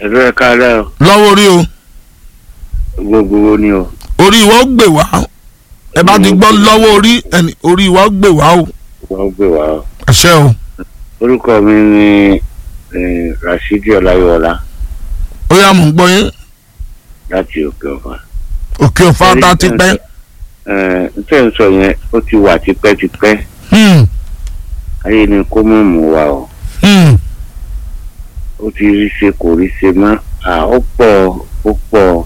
ẹ̀rọ ẹ̀ka rẹ̀ o. lọ́wọ́ orí o. gbogbo ni o. orí ìwọ gbè wá ẹ bá ti gbọ́ lọ́wọ́ orí ẹni orí ìwọ gbè wá o. wọ́n gbé wa o. àṣẹ o. orúkọ mi ni Rasidi Ọláyíwọlá ó yá mò ń gbọ́ yín. láti Òkè Ọ̀fà. Òkè Ọ̀fà tá ti pẹ́. ntẹ́ ń sọ yẹn ó ti wà tipẹ́tipẹ́. ayé ni kó mọ̀ mú wa o. ó ti rí ṣe kò rí ṣe mọ́ ó pọ̀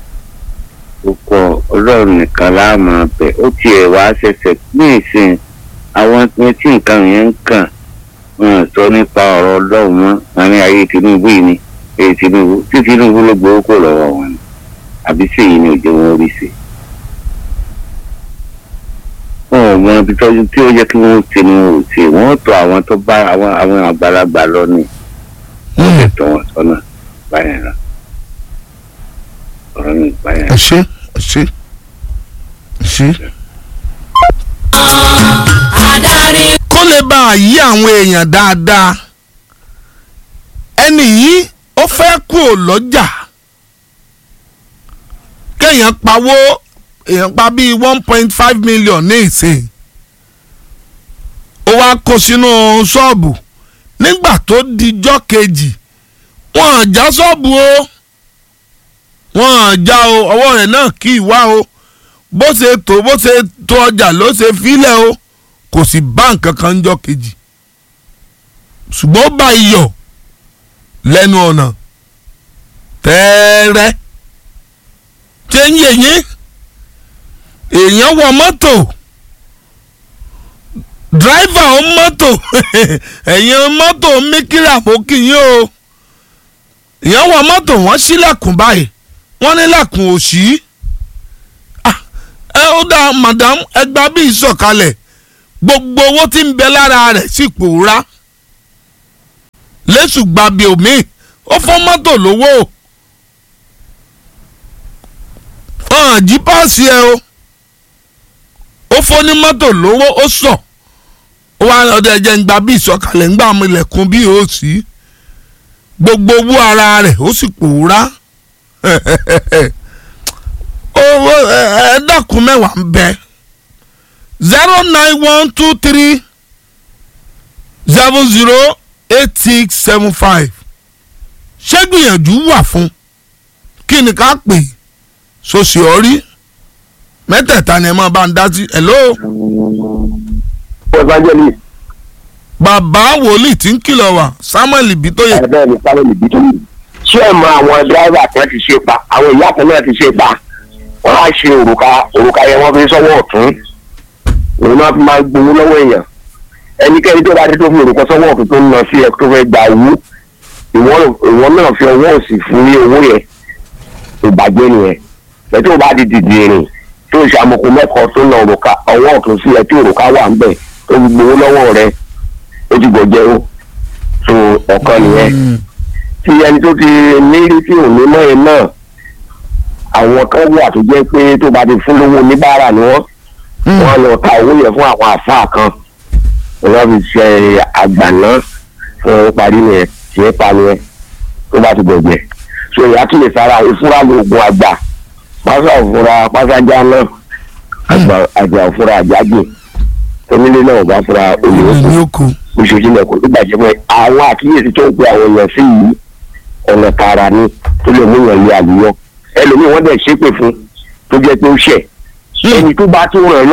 Ọlọ́run nìkan láàmú abẹ ó tiẹ̀ wá ṣẹ̀ṣẹ̀ ní ìsìn àwọn tí nǹkan yẹn ń kàn wọn sọ nípa ọ̀rọ̀ Ọlọ́run mọ́ wọn ní ayé Tinubu yìí ni èyí Tinubu ló gbowó kò lọ́wọ́ wọn ni àbí sèyí ni òjò wọn rí sí. wọn ò mọ ibi tọ́jú tí ó yẹ kí wọ́n ṣe ni wọn ò ṣe wọ́n tọ́ àwọn tó bá àwọn àgbàlagbà lọ ni wọ́n lè tọ́ wọn sọ́nà báyẹn náà ọ̀rọ̀ mi báyẹn. ẹ ṣé. kó lè bá a yí àwọn èèyàn dáadáa ẹni yìí ó fẹ́ kú ò lọ́jà kéèyàn pawó èèyàn pa bíi 1.5 million ní ìsìn ó wá kó sínú ṣọ́ọ̀bù nígbà tó dijọ́ kejì wọ́n á já ṣọ́ọ̀bù o wọ́n á já o ọwọ́ rẹ̀ náà kì í wá o bó ṣe tó ọjà ló ṣe fílẹ̀ o kò sì bá nǹkan kan jọ́ kejì ṣùgbọ́n ó bá iyọ̀ lẹ́nu ọ̀nà tẹ́ẹ́rẹ́ ṣé ń yè yín èèyàn wọ mọ́tò dráìvà ó mọ́tò ẹ̀yìn mọ́tò míkírà mú kì í o èèyàn wọ mọ́tò wọ́n ṣílẹ̀kùn báyìí wọ́n nílẹ̀kùn òṣì ẹ ó dá madam ẹgbàá bíi sọ̀kalẹ̀ gbogbo owó tí ń bẹ lára rẹ̀ sì pòórá lẹ́sùn gbàbí omi ó fọ́ mọ́tò lówó jí páàsì ẹ o ó fọ́ ní mọ́tò lówó ó sọ ó wá ọdẹ ẹ̀jẹ̀ ń gbà bí ìsọ̀kalẹ̀ ń gbà mú ilẹ̀kùn bí ó sì gbogbo owó ara rẹ̀ ó sì pòórá owó ẹ̀ẹ́dàkùn mẹ́wàá ń bẹ 09123 008675 ṣé gbìyànjú wà fún kí ni ká pè sọ́sì ọ̀rí mẹ́tẹ̀ẹ̀ta ni ẹ máa bá ń dá sí. hello. evangelist. bàbá wòlíì tí ń kìlọ̀ wá Samuel Bitoye. bẹ́ẹ̀ ni Samuel Bitoye. ṣé ẹ mọ àwọn dírẹ́fà kan ti ṣe pa àwọn ìyá kan náà ti ṣe pa wọ́n á ṣe òrùka yẹn wọ́n fi sọ́wọ́ ọ̀tún òun náà fi máa gbowó lọ́wọ́ èèyàn ẹnikẹ́ni tó bá dé tó fi òrùka sọ́wọ́ ọ̀tún tó ń lọ sí ẹ tó fẹ́ gba owó ìwọ náà fi ọwọ́ òsì fún ní owó yẹn ìbàjẹ́ nìyẹn lẹ́tọ́ bá di dìde rìn tó ṣàmùkù mẹ́kọ̀ọ́ tó na òrùka ọwọ́ ọ̀tún sí ẹ tí òrùka wà ń bẹ̀ ó fi gbowó lọ́wọ́ rẹ ó ti gbọ̀jẹ́ o so ọ̀kan nìyẹn tí ẹni tó ti nírí tí ò ní mọ́ ẹ náà àwọn kan wà tó jẹ́ pé tó bá ti fún lówó oníbàárà ni wọ́n lọ ta owó yẹn fún àwọn àfáà kan wọ́n fi ṣe àgbàná fún parí nìyẹn tí ẹ pa nìyẹn tó bá ti gbọ̀jẹ́ so ìyá tún lè sára ìfúra lóògùn àgbà pásá òfúra pásájá náà àjà òfúra àjágbè onílé náà bá fúra olùyókù oṣooṣù lẹkọọ nígbà jẹ pé àwọn àkíyèsí tó ń pe àwọn èèyàn sí yìí ọ̀nà tààrà ni tó lè mú yàn lé àlùyọ ẹlòmíì wọ́n dẹ̀ ṣépè fún tó jẹ́ pé ó ṣẹ̀ ẹni tó bá tó ràn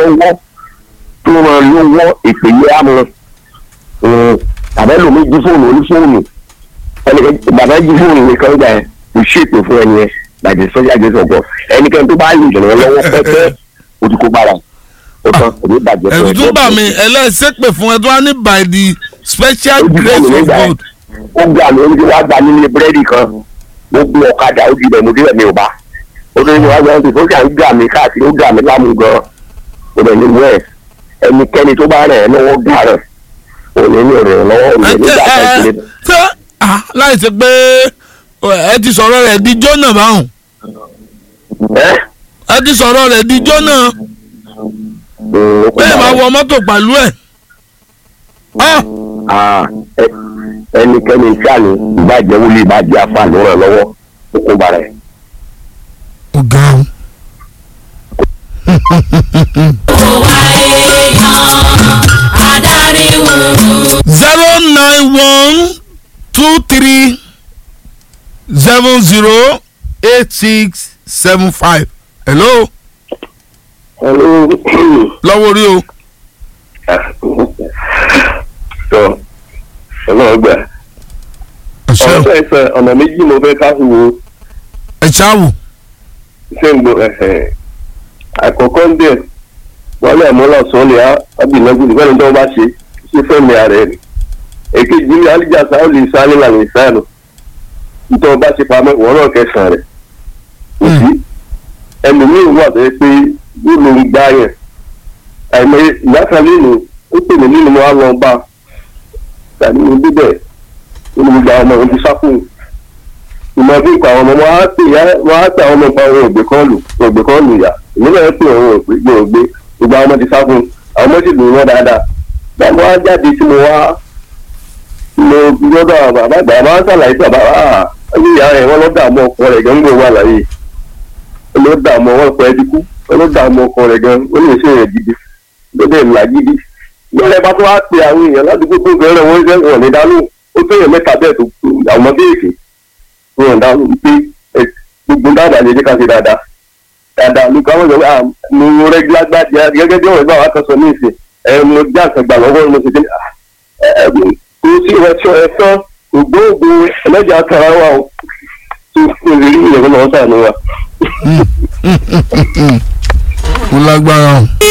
lọ́wọ́ ìpèlè àmọ́ tàbí ẹlòmíì jí fóònù onífóònù bàbá jí fóònù nìkan gbà ẹ kò ṣèpè fún ẹni ẹ láti sọ́jà gẹ́gẹ́ ọ̀gọ́ ẹnikẹ́ni tó bá lè jọ̀rọ̀ lọ́wọ́ pẹ́pẹ́ ó ti kó bára ó tán kò ní bàjẹ́ fún ẹ. ẹ̀rù tó bà mí ẹlẹ́sẹ̀pẹ̀ fún ẹ tó wá ní by the special grace of God. ó gbà mí ó ní wá gba nílé búrẹ́dì kan mo gbé ọ̀kadà ó di ibẹ̀ mo débẹ̀ mi ò bá ó tó ní wá gbà ó kà ń gbà mí káàkiri ó gbà mí lámú gan ó bẹ̀ ní wẹ́ẹ̀ ẹnikẹ́ni tó bá rẹ̀ lọ́wọ́ gbà rẹ̀ òní ní ọ̀rọ̀ lọ́wọ́ òní nígbà kan láì ṣe pé ẹ ti sọ̀rọ̀ rẹ̀ di jóná báwọn. ẹ ti sọ̀rọ̀ rẹ̀ di jóná. bẹ́ẹ̀ máa wọ mọ́tò pẹ̀lú ẹ̀. ẹnikẹ́ni tí a ní ìbàjẹ́ wọlé ìbàjẹ́ afa ló ràn lọ́wọ́ ó kó bara ẹ̀. ó ga o. 09123708675. hello. hello. lọ́wọ́ orí o. sọ ọlọ́run gbà. ọ̀rọ̀ tó ẹ sọ ọ̀nà méjì mo fẹ́ ká wo. ẹ ṣáàwù. ṣé ń gbọ́ àkọ́kọ́ ń bẹ̀ wọ́n lè mú lọ́sàn-án lè ábìnàgùn nígbà tó bá ṣe fẹ́mi ààrẹ rẹ̀. èkejì ní alíjàsá ó lè sáré lànà ìsáàlù nítorí ọba ṣe pamọ́ ìwọ́n náà kẹsàn-án rẹ̀. kò sí ẹlòmíín wà tó yẹ pé yóò ló ń gbá yẹn àìmọ̀ ìyá kan nínú ó pè mí nínú wa lọ bá tàbí mo débẹ̀ olùgbà ọmọ òun ti sáfù ìmọ̀ bí ìpa àwọn ọmọ wọn á pè àwọn ọmọ ìpa òun ògbé kọ́ọ̀lù ìyá ìlú náà pè òun ògbé ìgbà ọmọ ti sáfù àwọn ọmọ sì lù wọn dáadáa báwo wá jáde tí mo wá lo lọ́dọ̀ bàbá àgbà máa ń sàlàyé sí bàbá ẹni ìyá rẹ̀ wọ́n lọ́ dààmú ọkọ rẹ̀ gan gbòòwò àlàyé ló dààmú wọn pẹ́ dínkù ló dààmú ọkọ rẹ̀ gan ó lè ṣe rẹ̀ gidi lóde ìlà gidi lọ́lẹ̀ bá tó wá pe àwọn èèyàn ládùúgbò tó bẹ̀rẹ̀ wọ́n ṣe wọ̀n ní dánú ó fẹ́yẹ̀ mẹ́ta bẹ́ẹ̀ tó àwọn ọmọdé èké wọ́n dánú pé gbogbo dáadáa lè jẹ́ ká ṣe dáadáa lùkọ́ àwọn ìjọba mo rẹ́gílá gbájá gẹ́gẹ́ bí ọ̀rẹ́ bá wà kan sọ ní ìsìn mo já àkàgbà lọ́wọ́ mo ṣe dé kò sí ẹ̀fọ́ ògbóògùn ẹlẹ́jà kara wa o tó fún mi rí ìyẹ̀wò náà sànù wa. mo lágbára o.